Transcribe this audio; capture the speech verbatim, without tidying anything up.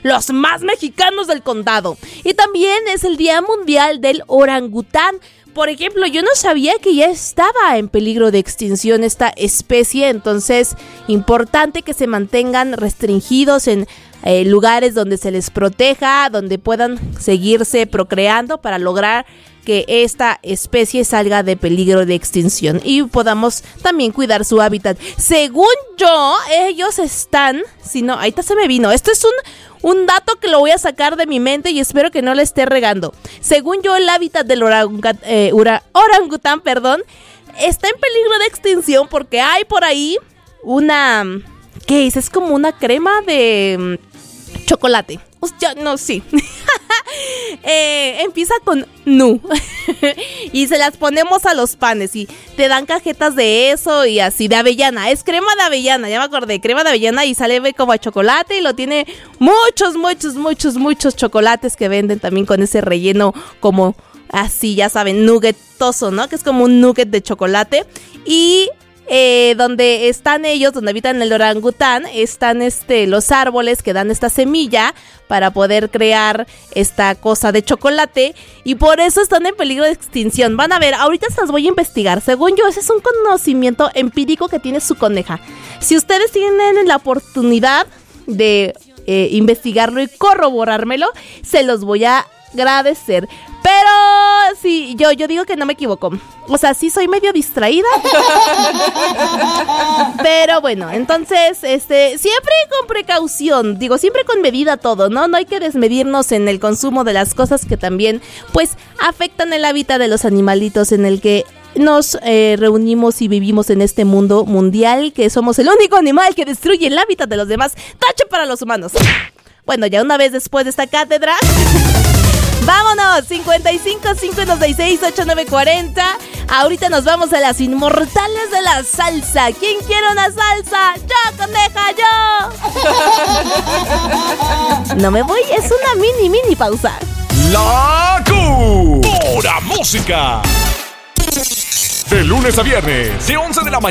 los más mexicanos del condado. Y también es el Día Mundial del Orangután. Por ejemplo, yo no sabía que ya estaba en peligro de extinción esta especie, entonces importante que se mantengan restringidos en eh, lugares donde se les proteja, donde puedan seguirse procreando para lograr que esta especie salga de peligro de extinción y podamos también cuidar su hábitat. Según yo, ellos están, si no, ahorita se me vino, esto es un... Un dato que lo voy a sacar de mi mente y espero que no le esté regando. Según yo, el hábitat del orangut- eh, ura- orangután perdón, está en peligro de extinción porque hay por ahí una... ¿Qué es? Es como una crema de um, chocolate. O sea, no, sí. eh, empieza con nu. Y se las ponemos a los panes y te dan cajetas de eso y así, de avellana. Es crema de avellana, ya me acordé, crema de avellana y sale como a chocolate y lo tiene muchos, muchos, muchos, muchos chocolates que venden también con ese relleno como así, ya saben, nuggetoso, ¿no? Que es como un nugget de chocolate. Y... Eh, donde están ellos, donde habitan el orangután, están este, los árboles que dan esta semilla para poder crear esta cosa de chocolate y por eso están en peligro de extinción. Van a ver, ahorita se las voy a investigar. Según yo, ese es un conocimiento empírico que tiene su coneja. Si ustedes tienen la oportunidad de eh, investigarlo y corroborármelo, se los voy a agradecer. Pero sí, yo, yo digo que no me equivoco. O sea, sí soy medio distraída. Pero bueno, entonces, este, siempre con precaución. Digo, siempre con medida todo, ¿no? No hay que desmedirnos en el consumo de las cosas que también, pues, afectan el hábitat de los animalitos en el que nos eh, reunimos y vivimos en este mundo mundial, que somos el único animal que destruye el hábitat de los demás. ¡Tache para los humanos! Bueno, ya una vez después de esta cátedra... ¡Vámonos! cincuenta y cinco, cincuenta y seis, ochenta y nueve, cuarenta. Ahorita nos vamos a las inmortales de la salsa. ¿Quién quiere una salsa? ¡Yo, coneja, yo! No me voy, es una mini, mini pausa. La Cu. Pura música. De lunes a viernes, de once de la mañana.